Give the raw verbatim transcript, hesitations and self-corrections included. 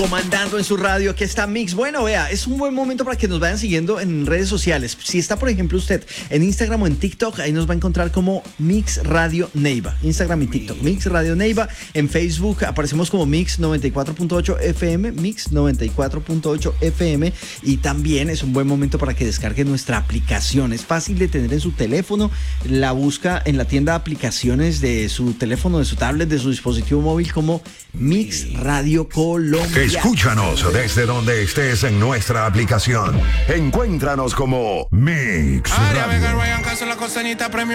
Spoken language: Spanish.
Comandando en su radio, aquí está Mix. Bueno, vea, es un buen momento para que nos vayan siguiendo en redes sociales. Si está, por ejemplo, usted en Instagram o en TikTok, ahí nos va a encontrar como Mix Radio Neiva. Instagram y TikTok, Mix Radio Neiva. En Facebook aparecemos como Mix noventa y cuatro punto ocho F M, Mix noventa y cuatro punto ocho F M. Y también es un buen momento para que descargue nuestra aplicación. Es fácil de tener en su teléfono. La busca en la tienda de aplicaciones de su teléfono, de su tablet, de su dispositivo móvil como Mix Radio Colombia. Escúchanos desde donde estés en nuestra aplicación. Encuéntranos como Mix Radio.